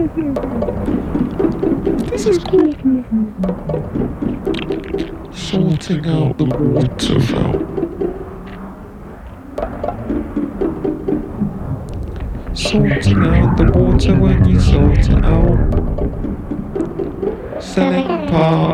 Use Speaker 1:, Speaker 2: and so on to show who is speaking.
Speaker 1: This is cool. Sorting out the water valve. Sorting out the water when you sort it out. Selling part.